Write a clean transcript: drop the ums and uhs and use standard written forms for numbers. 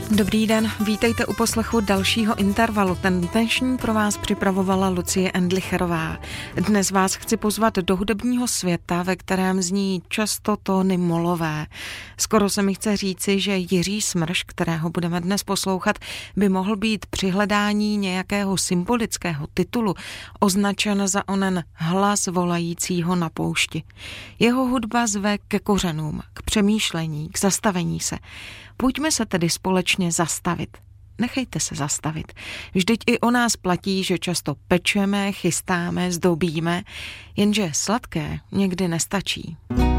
Dobrý den, vítejte u poslechu dalšího intervalu. Ten dnešní pro vás připravovala Lucie Endlicherová. Dnes vás chci pozvat do hudebního světa, ve kterém zní často tóny molové. Skoro se mi chce říci, že Jiří Smrš, kterého budeme dnes poslouchat, by mohl být při hledání nějakého symbolického titulu označen za onen hlas volajícího na poušti. Jeho hudba zve ke kořenům, k přemýšlení, k zastavení se. Pojďme se tedy společně zastavit. Nechejte se zastavit. Vždyť i o nás platí, že často pečeme, chystáme, zdobíme, jenže sladké někdy nestačí.